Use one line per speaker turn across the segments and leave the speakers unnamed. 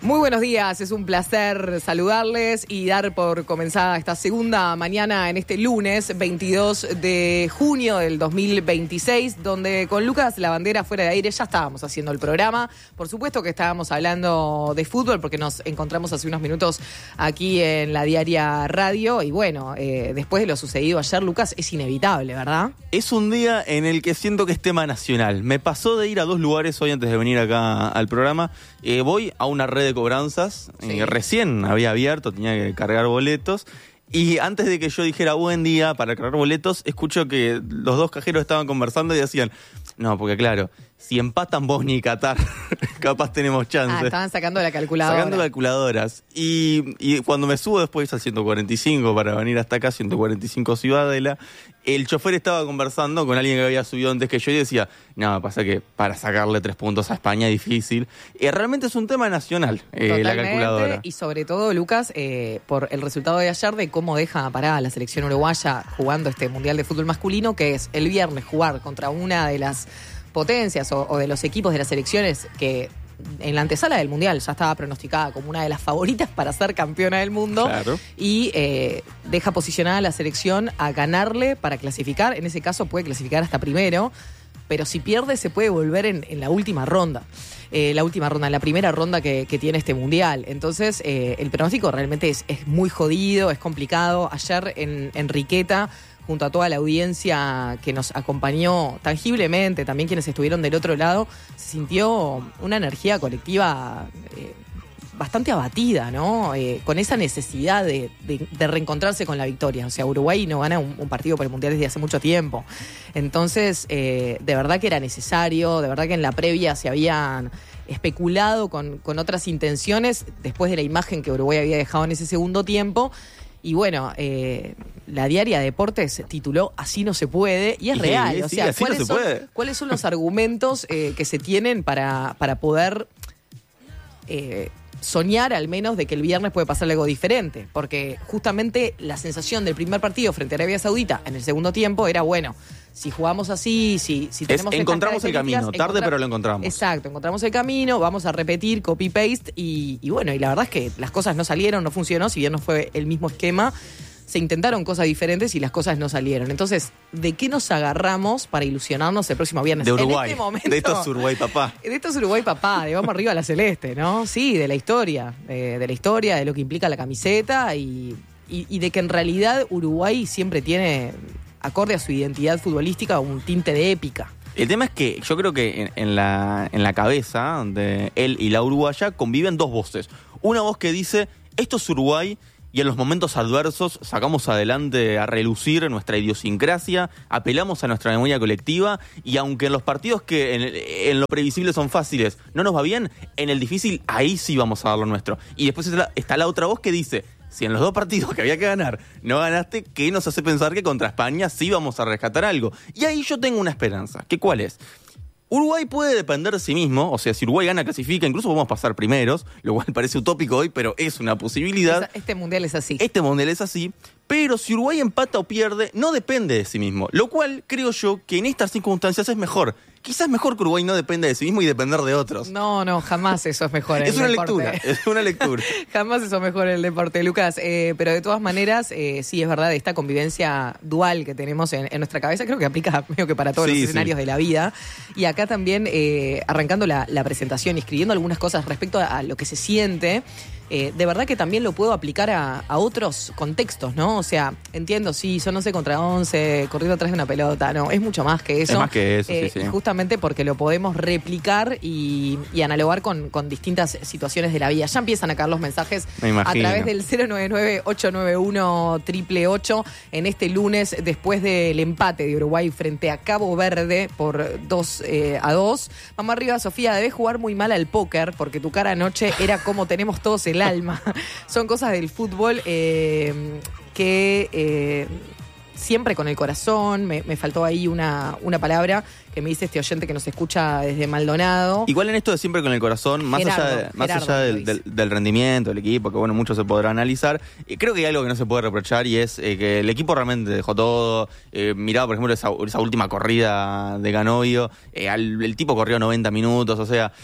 Muy buenos días, es un placer saludarles y dar por comenzada esta segunda mañana en este lunes 22 de junio del 2026, donde con Lucas Lavandera fuera de aire ya estábamos haciendo el programa. Por supuesto que estábamos hablando de fútbol porque nos encontramos hace unos minutos aquí en la Diaria Radio y bueno, después de lo sucedido ayer, Lucas, es inevitable, ¿verdad?
Es un día en el que siento que es tema nacional. Me pasó de ir a dos lugares hoy antes de venir acá al programa. Voy a una red de cobranzas,
sí.
Recién había abierto, tenía que cargar boletos. Y antes de que yo dijera buen día para cargar boletos, escucho que los dos cajeros estaban conversando y decían, no, porque claro, si empatan Bosnia y Qatar, capaz tenemos chance.
Estaban sacando la calculadora.
Sacando calculadoras. Y cuando me subo después al 145 para venir hasta acá, 145 Ciudadela, el chofer estaba conversando con alguien que había subido antes que yo y decía, no, pasa que para sacarle 3 puntos a España es difícil. Realmente es un tema nacional, la calculadora.
Y sobre todo, Lucas, por el resultado de ayer de cómo deja parada la selección uruguaya jugando este Mundial de Fútbol Masculino, que es el viernes jugar contra una de las potencias o de los equipos de las selecciones que en la antesala del Mundial ya estaba pronosticada como una de las favoritas para ser campeona del mundo.
Claro.
Y deja posicionada a la selección a ganarle para clasificar. En ese caso puede clasificar hasta primero, pero si pierde se puede volver en la última ronda. La primera ronda que tiene este Mundial. Entonces, el pronóstico realmente es muy jodido, es complicado. Ayer en Enriqueta, junto a toda la audiencia que nos acompañó tangiblemente, también quienes estuvieron del otro lado, se sintió una energía colectiva bastante abatida, ¿no? Con esa necesidad de reencontrarse con la victoria. O sea, Uruguay no gana un partido por el Mundial desde hace mucho tiempo. Entonces, de verdad que era necesario, de verdad que en la previa se habían especulado con otras intenciones después de la imagen que Uruguay había dejado en ese segundo tiempo. Y bueno, la Diaria Deportes tituló Así no se puede, y es real. O sea,
así
¿cuáles son los argumentos que se tienen para poder soñar al menos de que el viernes puede pasar algo diferente? Porque justamente la sensación del primer partido frente a Arabia Saudita en el segundo tiempo era, bueno, si jugamos así, si tenemos
encontramos el camino, tarde pero lo encontramos.
Exacto, encontramos el camino, vamos a repetir copy-paste y bueno, y la verdad es que las cosas no salieron, no funcionó, si bien no fue el mismo esquema, se intentaron cosas diferentes y las cosas no salieron. Entonces, ¿de qué nos agarramos para ilusionarnos el próximo viernes?
De Uruguay,
en este momento,
de estos Uruguay papá.
De estos Uruguay papá, de vamos arriba a la celeste, ¿no? Sí, de la historia, de lo que implica la camiseta y de que en realidad Uruguay siempre tiene, acorde a su identidad futbolística, un tinte de épica.
El tema es que yo creo que en la cabeza de él y la uruguaya conviven dos voces. Una voz que dice, esto es Uruguay y en los momentos adversos sacamos adelante a relucir nuestra idiosincrasia, apelamos a nuestra memoria colectiva y aunque en los partidos que en lo previsible son fáciles no nos va bien, en el difícil ahí sí vamos a dar lo nuestro. Y después está la otra voz que dice, si en los 2 partidos que había que ganar no ganaste, ¿qué nos hace pensar que contra España sí vamos a rescatar algo? Y ahí yo tengo una esperanza. ¿Qué cuál es? Uruguay puede depender de sí mismo, o sea, si Uruguay gana, clasifica, incluso podemos pasar primeros, lo cual parece utópico hoy, pero es una posibilidad.
Este Mundial es así.
Este Mundial es así, pero si Uruguay empata o pierde, no depende de sí mismo, lo cual creo yo que en estas circunstancias es mejor. Quizás mejor que Uruguay no dependa de sí mismo y depender de otros.
No, jamás eso es mejor en el deporte.
Es una lectura.
Jamás eso es mejor en el deporte, Lucas. Pero de todas maneras, sí, es verdad, esta convivencia dual que tenemos en nuestra cabeza, creo que aplica medio que para todos los escenarios de la vida. Y acá también, arrancando la presentación y escribiendo algunas cosas respecto a lo que se siente, de verdad que también lo puedo aplicar a otros contextos, ¿no? O sea, entiendo, sí, son 11 contra 11, corriendo atrás de una pelota, no, es mucho más que eso.
Es más que eso, sí.
Justamente porque lo podemos replicar y analogar con distintas situaciones de la vida. Ya empiezan a caer los mensajes a través del 099-891-888 en este lunes, después del empate de Uruguay frente a Cabo Verde por 2-2. Vamos arriba, Sofía, debes jugar muy mal al póker porque tu cara anoche era como tenemos todos el alma. Son cosas del fútbol que siempre con el corazón. Me faltó ahí una palabra que me dice este oyente que nos escucha desde Maldonado.
Igual en esto de siempre con el corazón, más allá del rendimiento del equipo, que bueno, mucho se podrá analizar, creo que hay algo que no se puede reprochar y es que el equipo realmente dejó todo. Mirá, por ejemplo, esa última corrida de Canovio, el tipo corrió 90 minutos, o sea,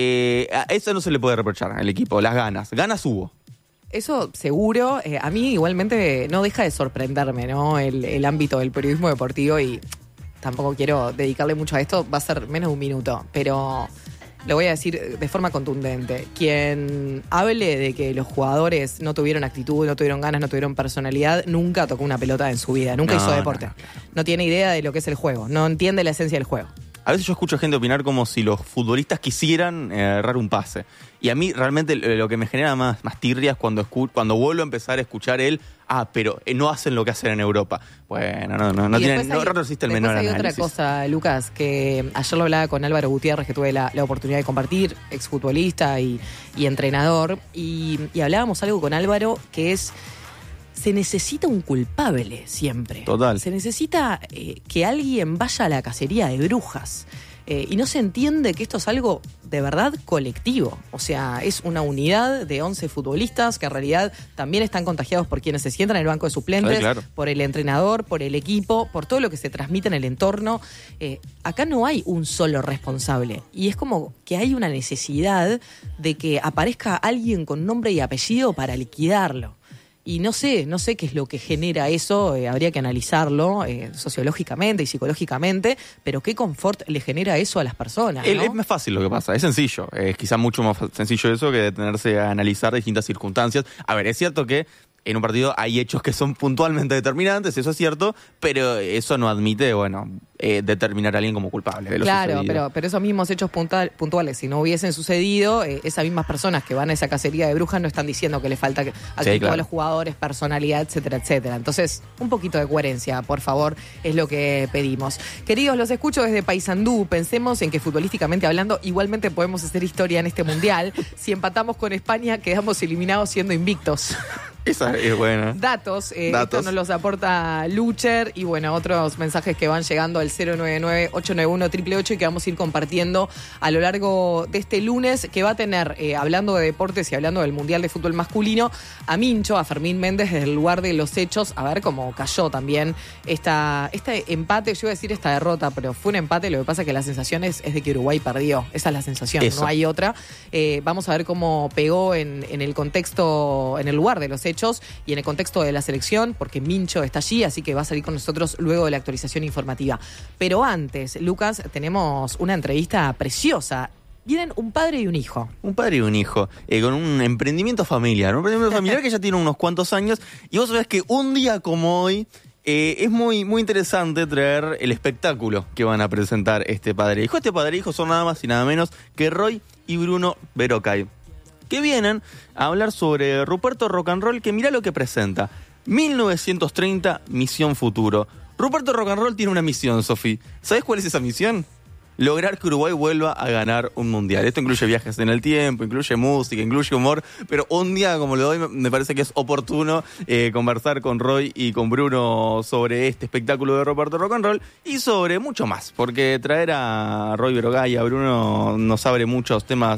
a eso no se le puede reprochar al equipo, las ganas hubo.
Eso seguro. A mí igualmente no deja de sorprenderme, ¿no? El ámbito del periodismo deportivo, y tampoco quiero dedicarle mucho a esto, va a ser menos de un minuto, pero lo voy a decir de forma contundente. Quien hable de que los jugadores no tuvieron actitud, no tuvieron ganas, no tuvieron personalidad, nunca tocó una pelota en su vida, nunca hizo deporte. No tiene idea de lo que es el juego, no entiende la esencia del juego.
A veces yo escucho gente opinar como si los futbolistas quisieran errar un pase. Y a mí realmente lo que me genera más tirria es cuando vuelvo a empezar a escuchar pero no hacen lo que hacen en Europa. Bueno, no existe el menor análisis.
Hay otra cosa, Lucas, que ayer lo hablaba con Álvaro Gutiérrez, que tuve la oportunidad de compartir, exfutbolista y entrenador, y hablábamos algo con Álvaro que es: se necesita un culpable siempre.
Total.
Se necesita que alguien vaya a la cacería de brujas. Y no se entiende que esto es algo de verdad colectivo. O sea, es una unidad de 11 futbolistas que en realidad también están contagiados por quienes se sientan en el banco de suplentes,
claro,
por el entrenador, por el equipo, por todo lo que se transmite en el entorno. Acá no hay un solo responsable. Y es como que hay una necesidad de que aparezca alguien con nombre y apellido para liquidarlo. Y no sé qué es lo que genera eso, habría que analizarlo sociológicamente y psicológicamente, pero qué confort le genera eso a las personas, ¿no?
Es más fácil lo que pasa, es sencillo, es quizá mucho más sencillo eso que detenerse a analizar distintas circunstancias. A ver, es cierto que en un partido hay hechos que son puntualmente determinantes, eso es cierto, pero eso no admite, determinar a alguien como culpable de lo sucedido.
pero esos mismos hechos puntuales, si no hubiesen sucedido, esas mismas personas que van a esa cacería de brujas no están diciendo que le falta actitud a los jugadores, personalidad, etcétera, etcétera. Entonces, un poquito de coherencia, por favor, es lo que pedimos. Queridos, los escucho desde Paysandú. Pensemos en que futbolísticamente hablando, igualmente podemos hacer historia en este mundial. Si empatamos con España, quedamos eliminados siendo invictos.
Esa es buena.
Datos. Esto nos los aporta Lucher y otros mensajes que van llegando al 099-891-888 y que vamos a ir compartiendo a lo largo de este lunes, que va a tener, hablando de deportes y hablando del Mundial de Fútbol Masculino, a Mincho, a Fermín Méndez desde el lugar de los hechos, a ver cómo cayó también este empate. Yo iba a decir esta derrota, pero fue un empate. Lo que pasa es que la sensación es de que Uruguay perdió. Esa es la sensación, no hay otra. Vamos a ver cómo pegó en el contexto, en el lugar de los hechos y en el contexto de la selección, porque Mincho está allí, así que va a salir con nosotros luego de la actualización informativa. Pero antes, Lucas, tenemos una entrevista preciosa. Vienen un padre y un hijo.
Un padre y un hijo, con un emprendimiento familiar. Un emprendimiento familiar que ya tiene unos cuantos años. Y vos sabés que un día como hoy es muy, muy interesante traer el espectáculo que van a presentar este padre e hijo. Este padre e hijo son nada más y nada menos que Roy y Bruno Verocay, que vienen a hablar sobre Ruperto Rock and Roll, que mirá lo que presenta. 1930, Misión Futuro. Ruperto Rock and Roll tiene una misión, Sofi. ¿Sabés cuál es esa misión? Lograr que Uruguay vuelva a ganar un mundial. Esto incluye viajes en el tiempo, incluye música, incluye humor, pero un día como lo de hoy me parece que es oportuno conversar con Roy y con Bruno sobre este espectáculo de Ruperto Rock and Roll y sobre mucho más, porque traer a Roy Verocay y a Bruno nos abre muchos temas